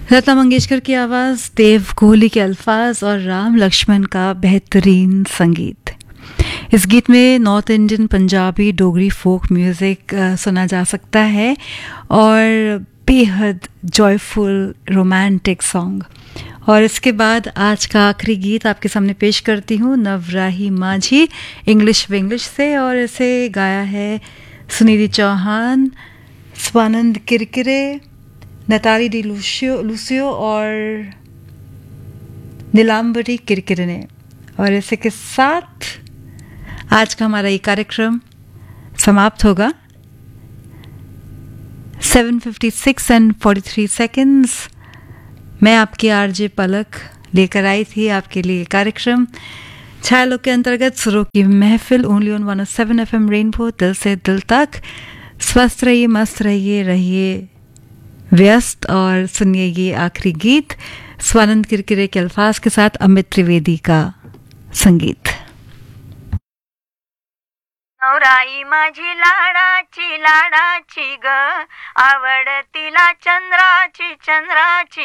लता मंगेशकर की आवाज़, देव कोहली के अल्फाज और राम लक्ष्मण का बेहतरीन संगीत। इस गीत में north Indian, Punjabi, Dogri folk music सुना जा सकता है और बेहद जॉयफुल रोमांटिक सॉन्ग। और इसके बाद आज का आखिरी गीत आपके सामने पेश करती हूँ, नवराही माझी, इंग्लिश विंग्लिश से, और इसे गाया है Sunidhi Chauhan, Swanand Kirkire, Natalie D Lucio और नीलांबरी किरकिरे ने। और इसी के साथ आज का हमारा ये कार्यक्रम समाप्त होगा। 7:56 and 43 seconds। मैं आपकी आरजे पलक लेकर आई थी आपके लिए कार्यक्रम छायालोक के अंतर्गत सुरों की महफिल, ओनली ऑन 107 FM रेनबो, दिल से दिल तक। स्वस्थ रहिए, मस्त रहिए, रहिए व्यस्त, और सुनिए ये आखिरी गीत स्वानंद किरकिरे के अल्फाज के साथ अमित त्रिवेदी का संगीत। नवराई माझी लाडाची लाडाची ग, आवड तिला चंद्राची चंद्राची